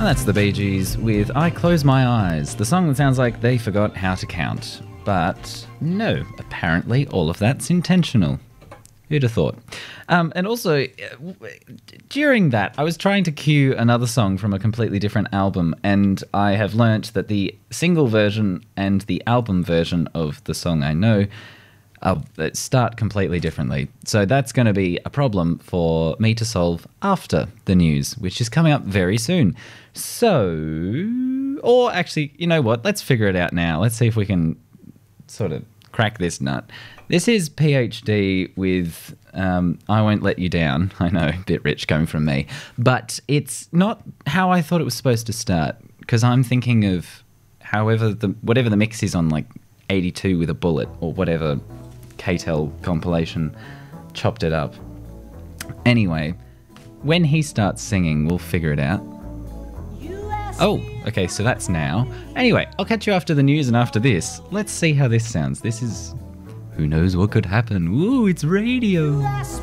That's the Bee Gees with I Close My Eyes, the song that sounds like they forgot how to count. But no, apparently all of that's intentional. Who'd have thought? And also, during that, I was trying to cue another song from a completely different album, and I have learnt that the single version and the album version of the song I know start completely differently. So that's going to be a problem for me to solve after the news, which is coming up very soon. So, or actually, you know what? Let's figure it out now. Let's see if we can sort of crack this nut. This is PhD with I Won't Let You Down. I know, a bit rich coming from me. But it's not how I thought it was supposed to start, because I'm thinking of whatever the mix is on, like 82 with a bullet or whatever KTEL compilation chopped it up. Anyway, when he starts singing, we'll figure it out. Oh, okay, so that's now. Anyway, I'll catch you after the news, and after this, let's see how this sounds. This is... who knows what could happen? Ooh, it's radio.